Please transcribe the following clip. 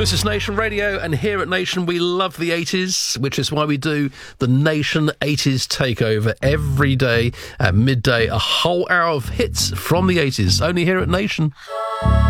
This is Nation Radio, and here at Nation we love the 80s, which is why we do the Nation 80s Takeover every day at midday, a whole hour of hits from the 80s, only here at Nation.